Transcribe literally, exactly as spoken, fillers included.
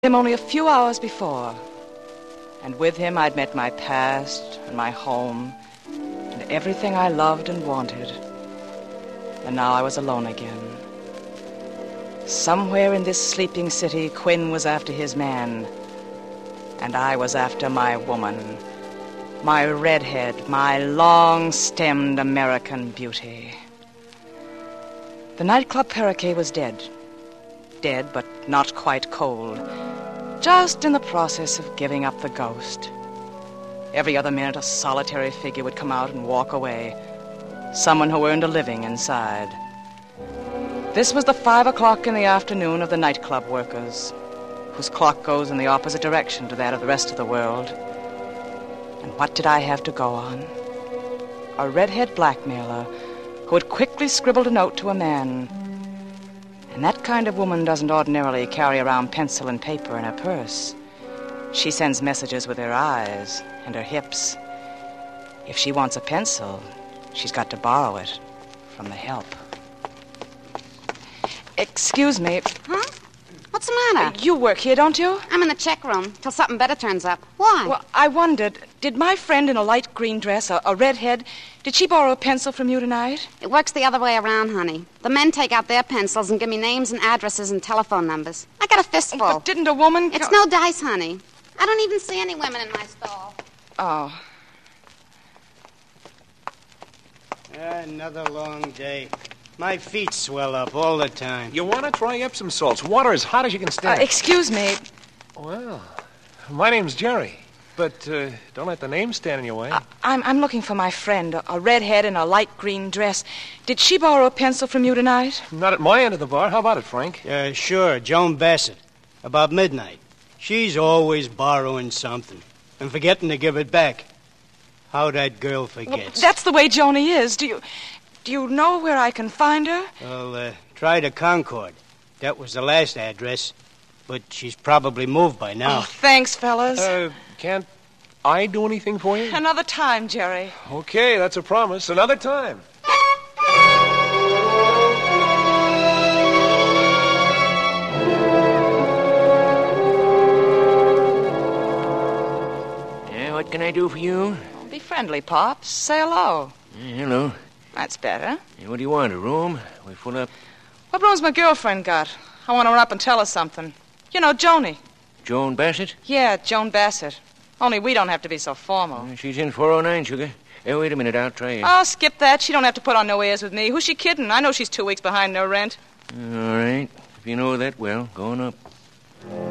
him only a few hours before, and with him I'd met my past and my home and everything I loved and wanted. And now I was alone again. Somewhere in this sleeping city, Quinn was after his man, and I was after my woman, my redhead, my long-stemmed American beauty. The nightclub Parakeet was dead. Dead, but not quite cold. Just in the process of giving up the ghost. Every other minute, a solitary figure would come out and walk away. Someone who earned a living inside. This was the five o'clock in the afternoon of the nightclub workers, whose clock goes in the opposite direction to that of the rest of the world. And what did I have to go on? A redhead blackmailer who had quickly scribbled a note to a man. And that kind of woman doesn't ordinarily carry around pencil and paper in her purse. She sends messages with her eyes and her hips. If she wants a pencil, she's got to borrow it from the help. Excuse me. Huh? What's the matter? You work here, don't you? I'm in the check room till something better turns up. Why? Well, I wondered, did my friend in a light green dress, a, a redhead, did she borrow a pencil from you tonight? It works the other way around, honey. The men take out their pencils and give me names and addresses and telephone numbers. I got a fistful. But didn't a woman... It's co- no dice, honey. I don't even see any women in my stall. Oh. Another long day. My feet swell up all the time. You want to try Epsom salts? Water as hot as you can Uh, stand. excuse me. Well, my name's Jerry. But uh, don't let the name stand in your way. Uh, I'm, I'm looking for my friend, a, a redhead in a light green dress. Did she borrow a pencil from you tonight? Not at my end of the bar. How about it, Frank? Uh, sure, Joan Bassett. About midnight. She's always borrowing something and forgetting to give it back. How that girl Well, forgets. that's the way Joni is. Do you... Do you know where I can find her? Well, uh, try the Concord. That was the last address. But she's probably moved by now. Oh, thanks, fellas. Uh, can't I do anything for you? Another time, Jerry. Okay, that's a promise. Another time. Yeah, what can I do for you? Oh, be friendly, Pops. Say hello. Yeah, hello. That's better. Yeah, what do you want, a room? We full up? What room's my girlfriend got? I want to run up and tell her something. You know, Joni. Joan Bassett? Yeah, Joan Bassett. Only we don't have to be so formal. Uh, she's in four oh nine, sugar. Hey, wait a minute, I'll try it. Oh, skip that. She don't have to put on no airs with me. Who's she kidding? I know she's two weeks behind no rent. All right. If you know that well, go on up.